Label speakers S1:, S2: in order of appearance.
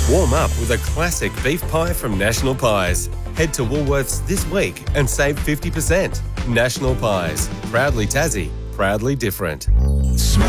S1: Warm up with a classic beef pie from National Pies. Head to Woolworths this week and save 50%. National Pies. Proudly Tassie, proudly different.